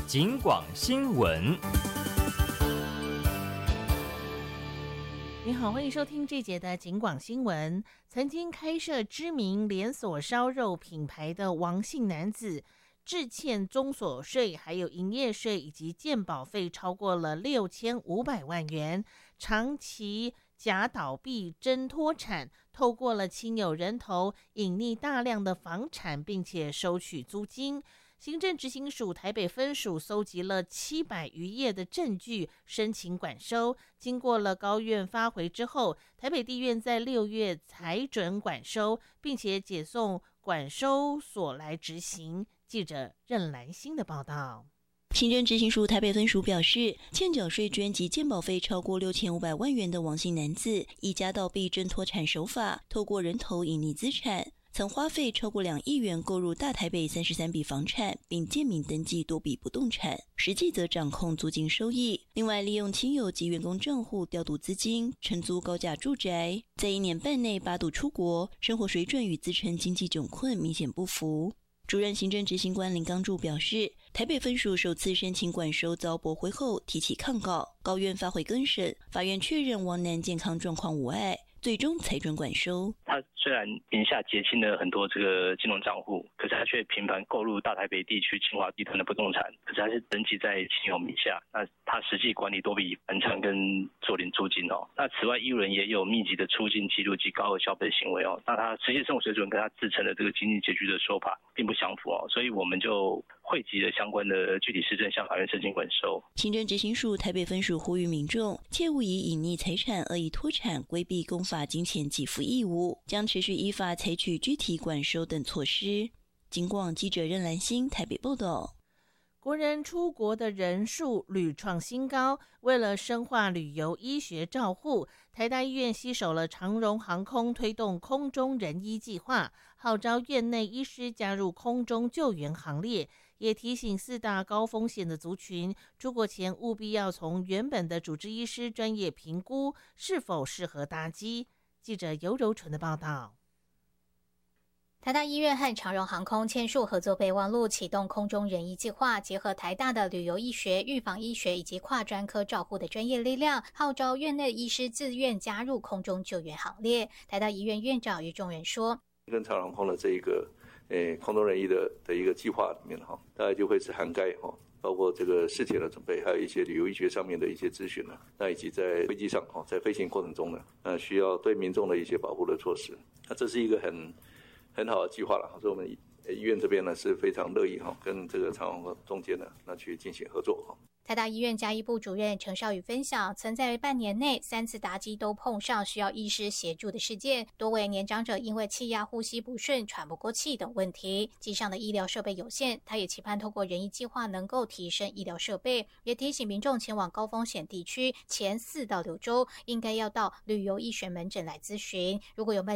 警广新闻。 你好，欢迎收听这节的警广新闻。曾经开设知名连锁烧肉品牌的王姓男子，滞欠综所税、还有营业税以及健保费超过了6500万元，长期假倒闭真脱产，透过了亲友人头隐匿大量的房产，并且收取租金。行政执行署台北分署搜集了700余页的证据，申请管收。经过了高院发回之后，台北地院在6月裁准管收，并且解送管收所来执行。记者任兰心的报道。 行政执行署台北分署表示，欠缴税捐及健保费超过6500万元的王姓男子，以假倒闭真脱产手法，透过人头隐匿资产，曾花费超过2亿元购入大台北33笔房产，并建名登记多笔不动产，实际则掌控租金收益。另外，利用亲友及员工账户调度资金，承租高价住宅，在1年半内8度出国，生活水准与自称经济窘困明显不符。主任行政执行官林刚柱表示，台北分署首次申请管收遭驳回后，提起抗告，高院发回更审，法院确认王男健康状况无碍，最终裁准管收。 他虽然名下结清了很多这个金融账户，可是他却频繁购入大台北地区清华集团的不动产，可是他是登记在亲友名下，那他实际管理多笔房产跟所领租金哦。那此外，义务人也有密集的出境记录及高额消费行为哦。那他实际生活水准跟他自称的这个经济拮据的说法并不相符哦，所以我们就汇集了相关的具体事证向法院申请管收。 行政执行署台北分署呼吁民众切勿以隐匿财产、恶意脱产、规避公法金钱给付义务，将持续依法采取具体管收等措施。警广记者任兰心台北报道。 国人出国的人数屡创新高，为了深化旅游医学照护，台大医院携手了长荣航空推动空中人医计划，号召院内医师加入空中救援行列，也提醒4大高风险的族群，出国前务必要从原本的主治医师专业评估是否适合搭机。记者尤柔纯的报道。 台大医院和长荣航空签署合作备忘录，启动空中人医计划，结合台大的旅游医学、预防医学以及跨专科照护的专业力量，号召院内医师自愿加入空中救援行列。台大医院院长于仲仁说， 跟长荣航空的这一个空中人医的一个计划里面大概就会是涵盖包括这个事前的准备，还有一些旅游医学上面的一些咨询那以及在飞机上在飞行过程中呢，需要对民众的一些保护的措施。那这是一个很好的计划了，所以我们医院这边呢是非常乐意跟这个长荣中间呢那去进行合作。 台大医院家医部主任陈少宇分享，曾在半年内3次搭机都碰上需要医师协助的事件，多位年长者因为气压、呼吸不顺、喘不过气等问题，机上的医疗设备有限，他也期盼透过人医计划能够提升医疗设备，也提醒民众前往高风险地区前4到6周应该要到旅游医学门诊来咨询，如果有